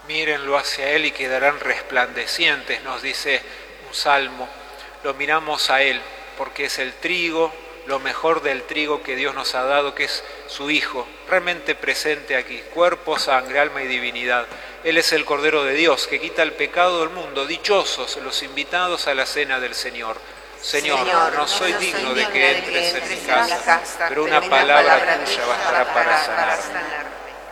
Mírenlo hacia Él y quedarán resplandecientes, nos dice un salmo. Lo miramos a Él, porque es el trigo, lo mejor del trigo que Dios nos ha dado, que es su Hijo, realmente presente aquí, cuerpo, sangre, alma y divinidad. Él es el Cordero de Dios, que quita el pecado del mundo. Dichosos los invitados a la cena del Señor. Señor, no soy digno de que entres en mi casa, pero una palabra tuya bastará para sanarme.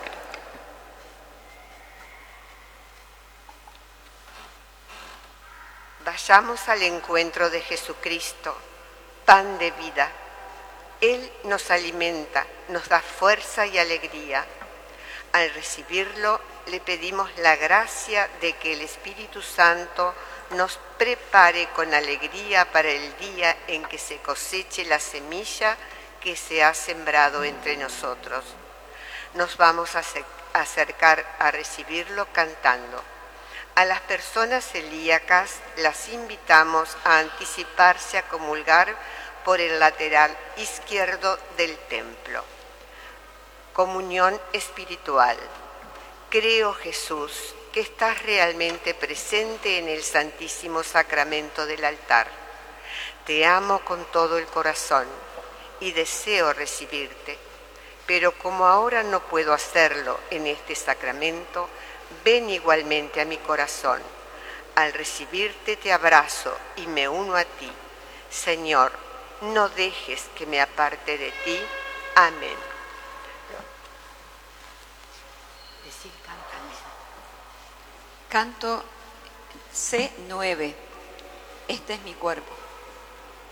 Vayamos al encuentro de Jesucristo, pan de vida. Él nos alimenta, nos da fuerza y alegría. Al recibirlo, le pedimos la gracia de que el Espíritu Santo nos prepare con alegría para el día en que se coseche la semilla que se ha sembrado entre nosotros. Nos vamos a acercar a recibirlo cantando. A las personas celíacas las invitamos a anticiparse a comulgar por el lateral izquierdo del templo. Comunión espiritual. Creo, Jesús, que estás realmente presente en el Santísimo Sacramento del altar. Te amo con todo el corazón y deseo recibirte, pero como ahora no puedo hacerlo en este sacramento, ven igualmente a mi corazón. Al recibirte te abrazo y me uno a ti. Señor, no dejes que me aparte de ti. Amén. Canto C9. Este es mi cuerpo.